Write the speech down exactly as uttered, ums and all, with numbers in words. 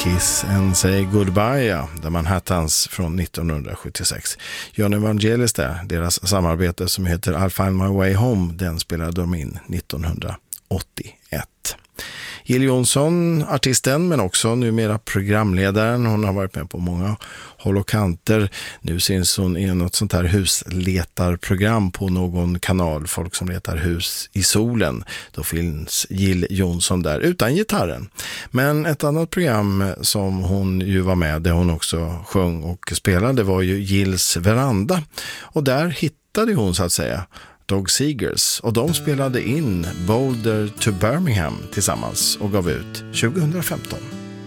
Kiss and Say Goodbye, ja, där Manhattans från nittonhundrasjuttiosex. John Evangelis där, deras samarbete som heter I'll Find My Way Home, den spelade de in nittonhundraåttioett. Jill Johnson, artisten men också numera programledaren. Hon har varit med på många håll och kanter. Nu syns hon i något sånt här husletarprogram på någon kanal, Folk som letar hus i solen. Då finns Jill Johnson där utan gitarren. Men ett annat program som hon ju var med, där hon också sjöng och spelade, var ju Jills veranda. Och där hittade hon så att säga Dog Seegers, och de spelade in Boulder to Birmingham tillsammans och gav ut tjugohundrafemton.